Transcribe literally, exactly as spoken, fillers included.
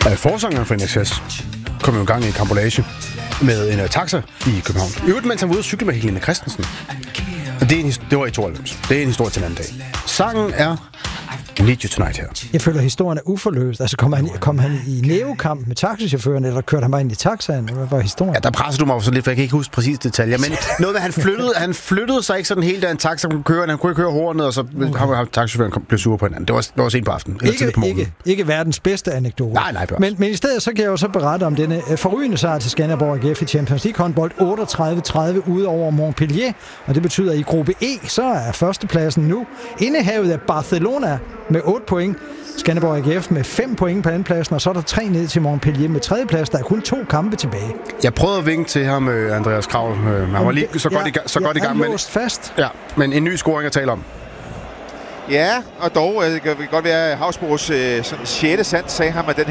Uh, forsangeren for N X S kom jo i gang i en kampolage med en uh, taxa i København. I øvrigt, mens han var ude at cykle med Helene Christensen. Det, er en, det var i tooghalvfems. Det er en historie til en anden dag. Sangen er Need You Tonight her. Jeg føler, at historien er uforløst. Altså, kom han, kom han i nævekamp med taxichaufføren, eller kørte han bare ind i taxaen? Hvad var historien? Ja, der presser du mig så lidt, for jeg kan ikke huske præcis detaljer. Men noget med, han flyttede, han flyttede sig ikke sådan helt, da en taxa kunne køre. Han kunne ikke køre hornet, og så okay. ham taxichaufføren blev sur på hinanden. Det var, det var sent på aftenen. Ikke, på ikke, ikke verdens bedste anekdote. Nej, nej, men, men i stedet så kan jeg jo så berette om denne forrygende sejr til Skanderborg A G F i Champions League håndbold otteogtredive tredive ude over Montpellier. Og det betyder, at i gruppe E, så er førstepladsen nu indehavet af Barcelona med otte point. Skanderborg A G F med fem point på andenpladsen, og så er der tre ned til Montpellier med tredjeplads. Der er kun to kampe tilbage. Jeg prøvede at vinke til ham, Andreas Kravl. Han var lige så godt, ja, i, så ja, godt i gang. Han låst fast. Ja, men en ny scoring at tale om. Ja, og dog det kan godt være, at Havsbros øh, sjette sand sagde ham, at den